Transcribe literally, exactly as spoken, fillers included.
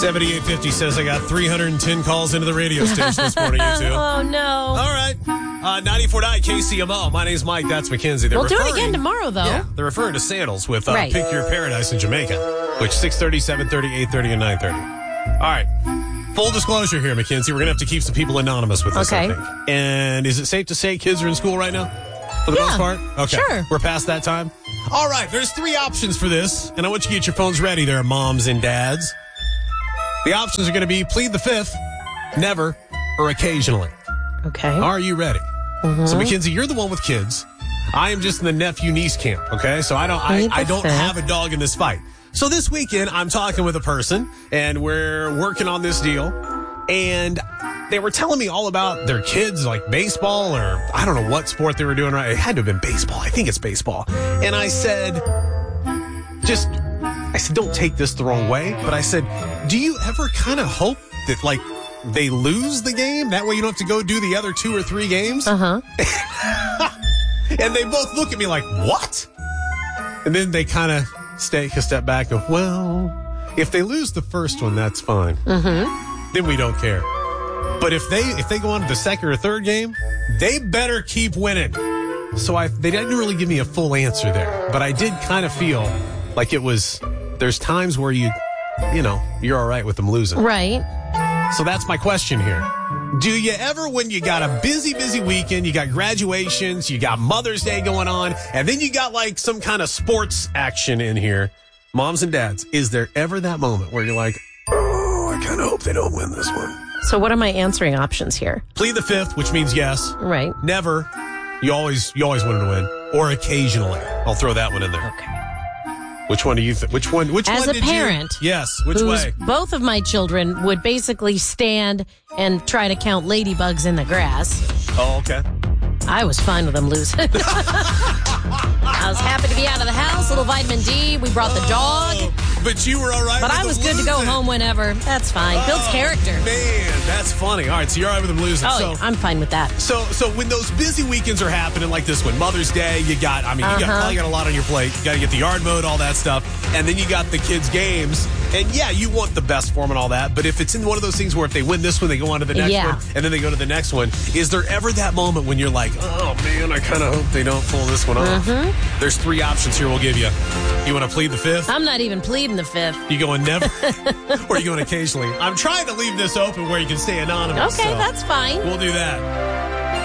seventy-eight fifty says I got three hundred ten calls into the radio station this morning, you two. Oh, no. All right. Uh, ninety-four point nine K C M O. My name's Mike. That's Mackenzie. They're We'll do it referring- again tomorrow, though. Yeah, they're referring to sandals with uh, Right. Pick Your Paradise in Jamaica, which six thirty, seven thirty, eight thirty, and nine thirty. All right. Full disclosure here, Mackenzie. We're going to have to keep some people anonymous with this, Okay. I think. And is it safe to say kids are in school right now? For the Yeah, most part? Okay. sure. We're past that time? All right. There's three options for this, and I want you to get your phones ready there, moms and dads. The options are going to be plead the fifth, never, or occasionally. Okay. Are you ready? Mm-hmm. So, Mackenzie, you're the one with kids. I am just in the nephew-niece camp, okay? So I don't I, Plead the I don't fifth. have a dog in this fight. So this weekend, I'm talking with a person, and we're working on this deal, and they were telling me all about their kids, like baseball, or I don't know what sport they were doing right. It had to have been baseball. I think it's baseball. And I said, just, I said, don't take this the wrong way, but I said, do you ever kind of hope that, like, they lose the game? That way you don't have to go do the other two or three games? Uh-huh. And they both look at me like, what? And then they kind of take a step back and go, well, if they lose the first one, that's fine. Mm-hmm. Then we don't care. But if they if they go on to the second or third game, they better keep winning. So I they didn't really give me a full answer there. But I did kind of feel like it was, there's times where you, you know, you're all right with them losing. Right. So that's my question here. Do you ever, when you got a busy, busy weekend, you got graduations, you got Mother's Day going on, and then you got like some kind of sports action in here, moms and dads, is there ever that moment where you're like, oh, I kind of hope they don't win this one? So what are my answering options here? Plead the fifth, which means yes. Right. Never. You always, you always want them to win. Or occasionally. I'll throw that one in there. Okay. Which one do you think? Which one? Which As one a did parent, you? Yes. Which whose way? both of my children would basically stand and try to count ladybugs in the grass. Oh, okay. I was fine with them losing. I was happy to be out of the house, little vitamin D. We brought the dog. Oh, but you were all right But with I was them good to go losing. home whenever. That's fine. Builds Oh, character. Man, that's funny. All right, so you're all right with them losing. Oh, so, yeah, I'm fine with that. so, so when those busy weekends are happening like this one, Mother's Day, you got, I mean, you got, Uh-huh. probably got a lot on your plate. You got to get the yard mowed, all that stuff. And then you got the kids' games. And yeah, you want the best for them and all that. But if it's in one of those things where if they win this one, they go on to the next Yeah. one, and then they go to the next one, is there ever that moment when you're like, oh, man, I kind of hope they don't pull this one off? Mm-hmm. There's three options here we'll give you. You want to plead the fifth? I'm not even pleading the fifth. You going never? Or you going occasionally? I'm trying to leave this open where you can stay anonymous. Okay, so that's fine. We'll do that.